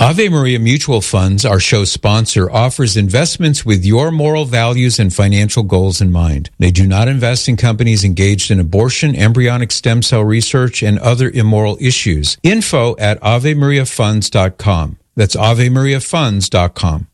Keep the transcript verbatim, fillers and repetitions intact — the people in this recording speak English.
Ave Maria Mutual Funds, our show sponsor, offers investments with your moral values and financial goals in mind. They do not invest in companies engaged in abortion, embryonic stem cell research, and other immoral issues. Info at ave maria funds dot com. That's ave maria funds dot com.